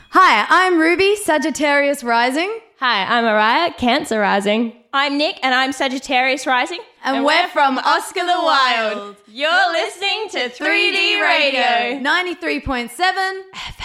Hi, I'm Ruby, Sagittarius rising. Hi, I'm Araya, Cancer rising. I'm Nick and I'm Sagittarius rising. And we're from Oscar the Wild. You're listening to 3D Radio. 93.7